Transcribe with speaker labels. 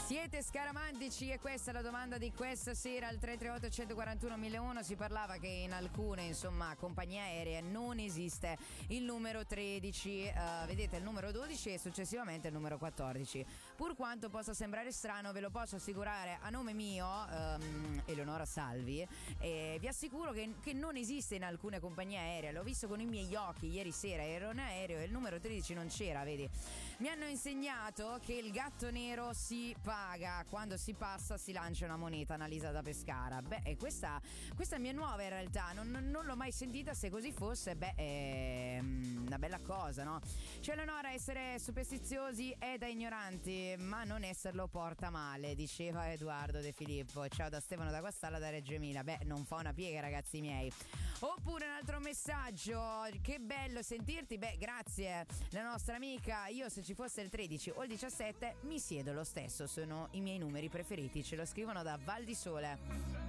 Speaker 1: Siete scaramantici? E questa è la domanda di questa sera al 338 141 1001. Si parlava che in alcune, insomma, compagnie aeree non esiste il numero 13, vedete il numero 12 e successivamente il numero 14. Pur quanto possa sembrare strano, ve lo posso assicurare a nome mio, Eleonora Salvi, vi assicuro che non esiste in alcune compagnie aeree. L'ho visto con i miei occhi ieri sera, ero in aereo e il numero 13 non c'era, vedi. Mi hanno insegnato che il gatto nero si paga, quando si passa si lancia una moneta, Annalisa da Pescara. Beh, questa mi è nuova in realtà, non l'ho mai sentita. Se così fosse, è una bella cosa, no? Cioè, Eleonora, essere superstiziosi è da ignoranti, ma non esserlo porta male, diceva Edoardo De Filippo. Ciao da Stefano da Guastalla da Reggio Emilia. Beh, non fa una piega, ragazzi miei. Oppure un altro messaggio: che bello sentirti. Beh, grazie, la nostra amica. Io, se ci fosse il 13 o il 17, mi siedo lo stesso. Sono i miei numeri preferiti. Ce lo scrivono da Val di Sole.